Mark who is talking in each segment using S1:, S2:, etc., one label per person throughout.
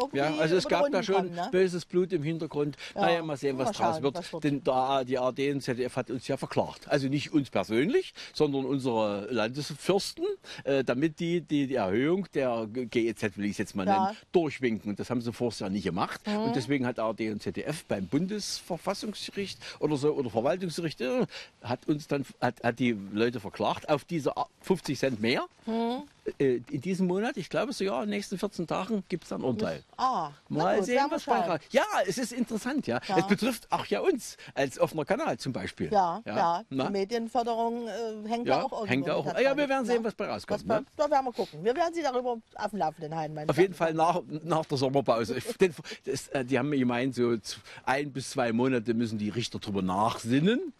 S1: irgendwie
S2: Ja, also es
S1: über die
S2: gab da
S1: Runden
S2: schon
S1: kommen, ne?
S2: böses Blut im Hintergrund.
S1: Ja,
S2: Naja, mal sehen,
S1: mal
S2: was draus
S1: schauen,
S2: wird.
S1: was wird.
S2: Denn die ARD und ZDF hat uns ja verklagt. Also nicht uns persönlich, sondern unsere Landesfürsten, damit die Erhöhung der GEZ, will ich es jetzt mal
S1: Ja.
S2: nennen, durchwinken. Und das haben sie vorher ja nicht gemacht. Und deswegen hat ARD und ZDF beim Bundesverfassungsgericht oder so oder Verwaltungsgericht hat die Leute verklagt auf diese 50 Cent mehr. In diesem Monat, ich glaube sogar in den nächsten 14 Tagen gibt es dann ein Urteil.
S1: Ah, na
S2: Mal
S1: gut,
S2: sehen,
S1: werden wir
S2: was bei
S1: schauen.
S2: raus. Ja, es ist interessant, ja.
S1: Ja.
S2: Es betrifft auch ja uns als offener Kanal zum Beispiel.
S1: Ja, die
S2: Na?
S1: Medienförderung hängt
S2: Ja,
S1: da auch irgendwo
S2: hängt da
S1: mit
S2: auch.
S1: dran,
S2: Ja, wir werden sehen,
S1: ne?
S2: was bei rauskommt.
S1: Da
S2: Ne?
S1: werden wir gucken. Wir werden Sie darüber auf dem Laufenden halten, meine
S2: Auf jeden
S1: Damen
S2: Fall
S1: und
S2: nach der Sommerpause. Die haben mir gemeint, so 1 bis 2 Monate müssen die Richter drüber nachsinnen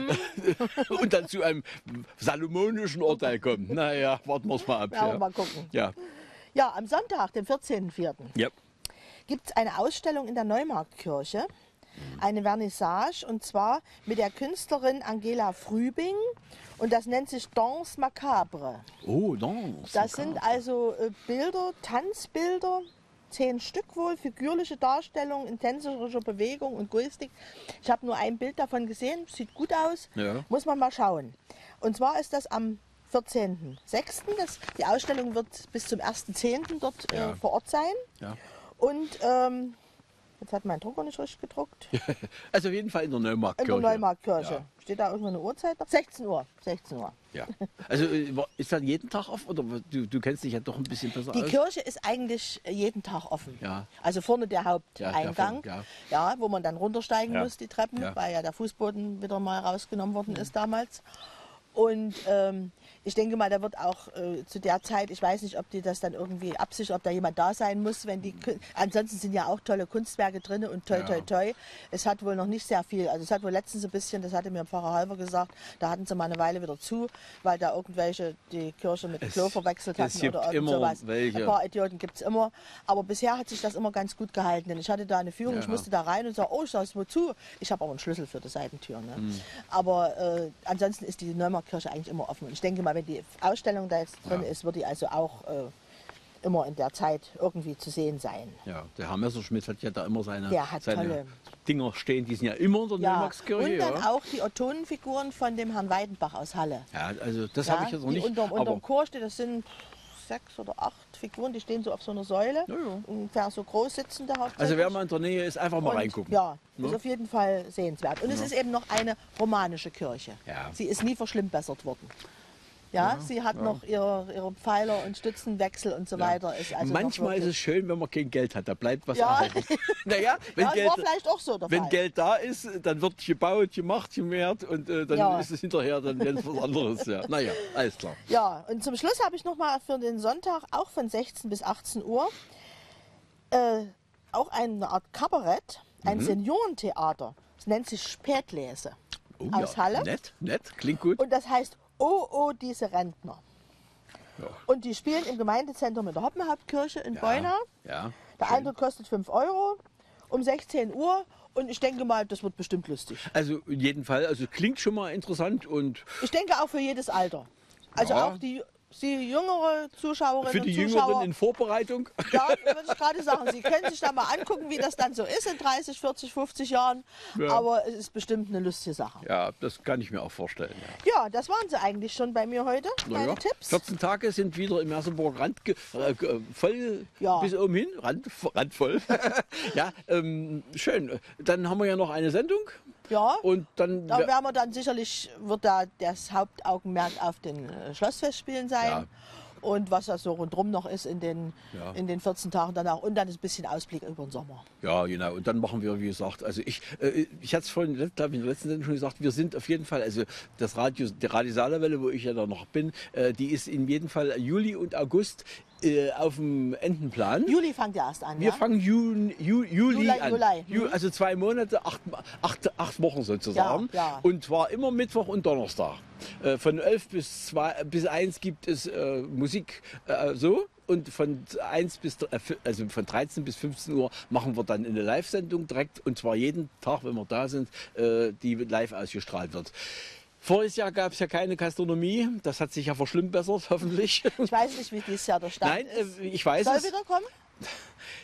S2: und dann zu einem salomonischen Urteil kommen. Naja, warten wir es mal ab.
S1: Werden wir
S2: Ja.
S1: mal gucken.
S2: Ja.
S1: Ja, am Sonntag, den 14.04.,
S2: Ja.
S1: gibt es eine Ausstellung in der Neumarktkirche, eine Vernissage, und zwar mit der Künstlerin Angela Frübing, und das nennt sich Danse Macabre.
S2: Oh, Danse.
S1: Das sind also Bilder, Tanzbilder, 10 Stück wohl, figürliche Darstellungen in tänzerischer Bewegung und Gestik. Ich habe nur ein Bild davon gesehen, sieht gut aus,
S2: Ja.
S1: muss man mal schauen. Und zwar ist das am 14.06. Die Ausstellung wird bis zum 1.10. dort
S2: Ja.
S1: vor Ort sein.
S2: Ja.
S1: Und jetzt hat mein Drucker nicht richtig gedruckt.
S2: Also auf jeden Fall in der
S1: In
S2: Neumarktkirche.
S1: der Neumarktkirche.
S2: Ja.
S1: Steht da irgendwo eine Uhrzeit? 16 Uhr. 16 Uhr.
S2: Ja. Also ist das jeden Tag offen oder du kennst dich ja doch ein bisschen besser
S1: Die
S2: aus?
S1: Kirche ist eigentlich jeden Tag offen.
S2: Ja.
S1: Also vorne der Haupteingang,
S2: Ja,
S1: ja, wo man dann runtersteigen
S2: Ja.
S1: muss, die Treppen,
S2: Ja.
S1: weil ja der Fußboden wieder mal rausgenommen worden ist damals. Und ich denke mal, da wird auch zu der Zeit, ich weiß nicht, ob die das dann irgendwie absichern, ob da jemand da sein muss, wenn die. Ansonsten sind ja auch tolle Kunstwerke drin und toi, toi, toi. Es hat wohl noch nicht sehr viel. Also es hat wohl letztens ein bisschen, das hatte mir Pfarrer Halver gesagt, da hatten sie mal eine Weile wieder zu, weil da irgendwelche die Kirche mit dem Klo verwechselt hatten
S2: gibt
S1: oder irgend
S2: immer
S1: sowas.
S2: welche.
S1: Ein paar Idioten gibt es immer. Aber bisher hat sich das immer ganz gut gehalten. Denn ich hatte da eine Führung,
S2: Ja.
S1: ich musste da rein und sage, oh, ich sage, wozu? Ich habe aber einen Schlüssel für die Seitentür. Ne?
S2: Hm.
S1: Aber ansonsten ist die Neumarktkirche eigentlich immer offen. Und ich denke mal, wenn die Ausstellung da jetzt drin ist, wird die also auch immer in der Zeit irgendwie zu sehen sein.
S2: Ja, der Herr Messerschmidt hat ja da immer seine
S1: tolle
S2: Dinger stehen, die sind ja immer in der Neumarktkirche.
S1: und dann
S2: Ja.
S1: auch die Ottonenfiguren von dem Herrn Weidenbach aus Halle.
S2: Ja, also das
S1: Ja,
S2: habe ich jetzt noch
S1: die
S2: nicht.
S1: unterm
S2: aber
S1: Chor steht, das sind 6 oder 8 Figuren, die stehen so auf so einer Säule,
S2: Ja, ja.
S1: ungefähr so groß sitzende hauptsächlich.
S2: also wer mal in der Nähe ist, einfach mal
S1: Und,
S2: reingucken.
S1: Ja,
S2: Ne?
S1: ist auf jeden Fall sehenswert. Und es ist eben noch eine romanische Kirche.
S2: Ja.
S1: Sie ist nie verschlimmbessert worden. Ja, sie hat noch ihre Pfeiler und Stützenwechsel und so weiter. Ist also
S2: Manchmal
S1: noch
S2: ist
S1: wirklich-
S2: es schön, wenn man kein Geld hat, da bleibt was
S1: Ja.
S2: erhalten. Naja, wenn,
S1: Ja, das
S2: Geld,
S1: war vielleicht auch so der
S2: wenn
S1: Fall.
S2: Geld da ist, dann wird gebaut, gemacht, gemehrt und dann
S1: Ja.
S2: ist es hinterher dann ganz was anderes. Ja. Naja, alles klar.
S1: Ja, und zum Schluss habe ich noch mal für den Sonntag auch von 16 bis 18 Uhr auch eine Art Kabarett, ein Seniorentheater. Es nennt sich Spätlese
S2: Oh,
S1: aus
S2: ja.
S1: Halle.
S2: Nett, klingt gut.
S1: Und das heißt Oh, oh, diese Rentner.
S2: Ja.
S1: Und die spielen im Gemeindezentrum in der Hoppenhauptkirche in Beuna.
S2: Ja,
S1: Der
S2: schön.
S1: Eintritt kostet 5 Euro um 16 Uhr. Und ich denke mal, das wird bestimmt lustig.
S2: Also in jedem Fall, also klingt schon mal interessant und
S1: Ich denke auch für jedes Alter. Also
S2: Ja.
S1: auch die jüngere Zuschauerinnen
S2: für die
S1: und Zuschauer.
S2: Jüngeren in Vorbereitung.
S1: Ja, würde ich gerade sagen, Sie können sich da mal angucken, wie das dann so ist in 30, 40, 50 Jahren.
S2: Ja.
S1: Aber es ist bestimmt eine lustige Sache.
S2: Ja, das kann ich mir auch vorstellen. Ja.
S1: Ja, das waren sie eigentlich schon bei mir heute, meine
S2: Naja,
S1: Tipps.
S2: 14 Tage sind wieder im Merseburg voll
S1: Ja.
S2: bis oben hin, randvoll. Ja, schön. Dann haben wir ja noch eine Sendung
S1: Ja,
S2: und dann
S1: da werden wir dann sicherlich, wird da das Hauptaugenmerk auf den Schlossfestspielen sein.
S2: Ja.
S1: Und was da so rundherum noch ist in den,
S2: Ja.
S1: in den 14 Tagen danach. Und dann ein bisschen Ausblick über den Sommer.
S2: ja, genau. Und dann machen wir, wie gesagt, also ich hatte es vorhin, glaube ich, in der letzten Sendung schon gesagt, wir sind auf jeden Fall, also die Radio Saarwelle, wo ich ja da noch bin, die ist in jedem Fall Juli und August auf dem Entenplan.
S1: Juli fängt ja erst an,
S2: Wir
S1: ja?
S2: fangen Juli an.
S1: Juli.
S2: Also 2 Monate, 8 Wochen sozusagen.
S1: Ja, ja.
S2: Und zwar immer Mittwoch und Donnerstag. Von 11 bis 1 gibt es Musik so. Und von 13 bis 15 Uhr machen wir dann eine Live-Sendung direkt. Und zwar jeden Tag, wenn wir da sind, die live ausgestrahlt wird. Voriges Jahr gab es ja keine Gastronomie. Das hat sich ja verschlimmbessert, hoffentlich.
S1: Ich weiß nicht, wie dieses Jahr der Stand
S2: Nein,
S1: ist.
S2: ich weiß
S1: Soll
S2: es.
S1: wieder kommen?